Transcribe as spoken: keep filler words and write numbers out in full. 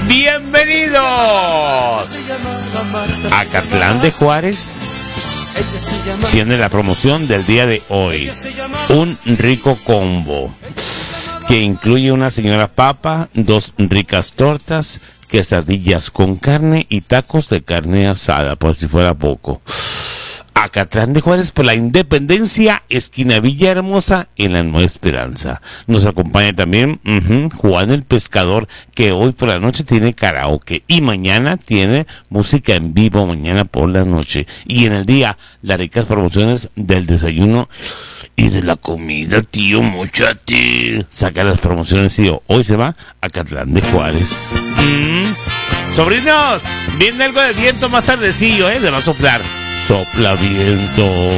Bienvenidos a Acatlán de Juárez. Tiene la promoción del día de hoy, un rico combo que incluye una señora papa, dos ricas tortas, quesadillas con carne y tacos de carne asada, por si fuera poco. Acatlán de Juárez, por la Independencia, esquina Villahermosa, en la Nueva Esperanza. Nos acompaña también uh-huh, Juan el Pescador, que hoy por la noche tiene karaoke y mañana tiene música en vivo, mañana por la noche. Y en el día, las ricas promociones del desayuno y de la comida, tío Mochate. Saca las promociones, tío. Hoy se va a Acatlán de Juárez. Mm. Sobrinos, viene algo de viento más tardecillo, ¿eh? Le va a soplar. Sopla viento.